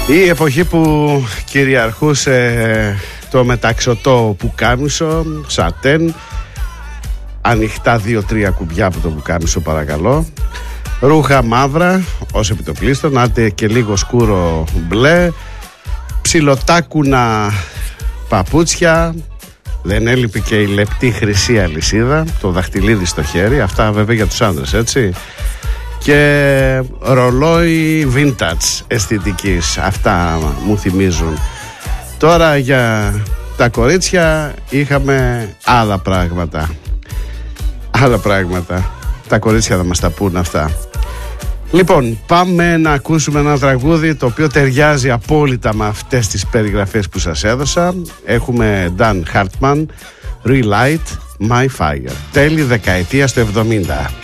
Η εποχή που κυριαρχούσε το μεταξωτό πουκάμισο, σατέν, ανοιχτά 2-3 κουμπιά από το πουκάμισο παρακαλώ, ρούχα μαύρα ως επιτοπλίστων, άντε και λίγο σκούρο μπλε, ψιλοτάκουνα παπούτσια, δεν έλειπε και η λεπτή χρυσή αλυσίδα, το δαχτυλίδι στο χέρι, αυτά βέβαια για τους άντρες, έτσι, και ρολόι vintage αισθητικής, αυτά μου θυμίζουν. Τώρα για τα κορίτσια είχαμε άλλα πράγματα. Τα κορίτσια θα μας τα πούν αυτά. Λοιπόν, πάμε να ακούσουμε ένα τραγούδι το οποίο ταιριάζει απόλυτα με αυτές τις περιγραφές που σας έδωσα. Έχουμε Dan Hartman, Relight My Fire, τέλη δεκαετίας του 70.